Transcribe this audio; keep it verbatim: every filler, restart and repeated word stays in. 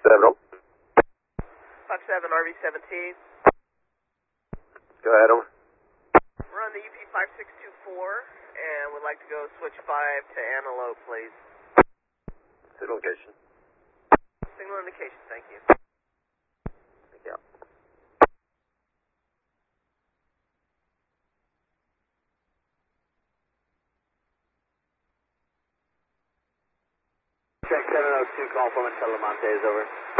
seven, oh. Fox seven, R V seventeen. Go ahead, over. We're on the U P five six two four, and would like to go switch five to Antelope, please. Signal indication. Signal indication, thank you. Thank you. Check seven oh two, call from Telemonte is over.